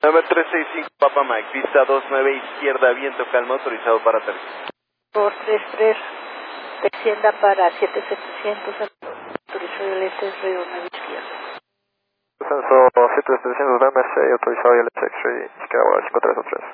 9365 Papa Mike, pista 29 izquierda, viento calma, autorizado para aterrizar. Por 33, descienda para 7700, autorizado el este Río 9 izquierda. Descenso 7300 de MS, autorizado el este X-Ray izquierda, 5323.